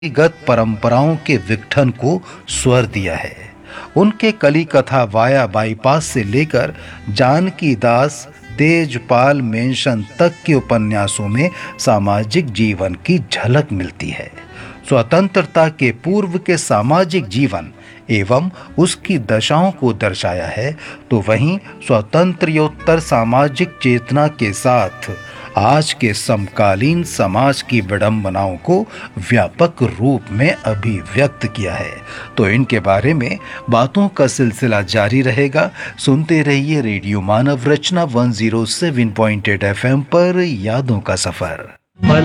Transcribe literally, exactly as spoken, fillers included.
गत परंपराओं के विघटन को स्वर दिया है। उनके कली कथा वाया बाईपास से लेकर जानकी दास तेजपाल मेंशन तक के उपन्यासों में सामाजिक जीवन की झलक मिलती है। स्वतंत्रता के पूर्व के सामाजिक जीवन एवं उसकी दशाओं को दर्शाया है, तो वहीं स्वतंत्रोत्तर सामाजिक चेतना के साथ आज के समकालीन समाज की विडंबनाओं को व्यापक रूप में अभिव्यक्त किया है। तो इनके बारे में बातों का सिलसिला जारी रहेगा। सुनते रहिए रेडियो मानव रचना एक सौ सात पॉइंट आठ एफएम पर यादों का सफर।